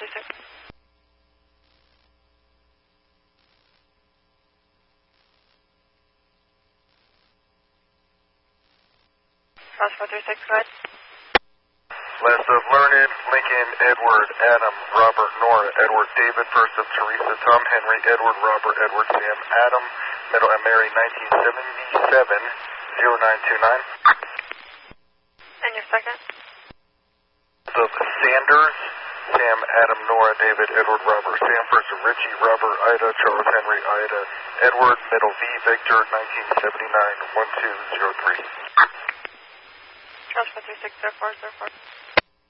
36. Cross 436, go ahead. Last of Learned, Lincoln, Edward, Adam, Robert, Nora, Edward, David, first of Teresa, Tom, Henry, Edward, Robert, Edward, Sam, Adam, middle and Mary, 1977, 0929. And your second? Of Sanders, Sam, Adam, Nora, David, Edward, Robert, Sam, first of Richie, Robert, Ida, Charles, Henry, Ida, Edward, middle V, Victor, 1979, 1203. Cross 436, 0404.